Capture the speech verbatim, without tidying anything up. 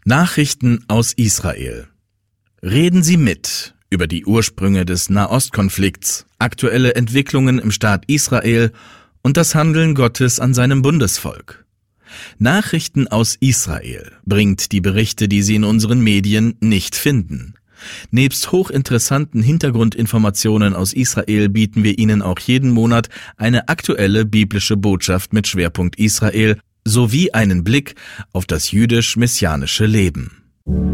Nachrichten aus Israel. Reden Sie mit über die Ursprünge des Nahostkonflikts, aktuelle Entwicklungen im Staat Israel und das Handeln Gottes an seinem Bundesvolk. Nachrichten aus Israel bringt die Berichte, die Sie in unseren Medien nicht finden. Nebst hochinteressanten Hintergrundinformationen aus Israel bieten wir Ihnen auch jeden Monat eine aktuelle biblische Botschaft mit Schwerpunkt Israel sowie einen Blick auf das jüdisch-messianische Leben.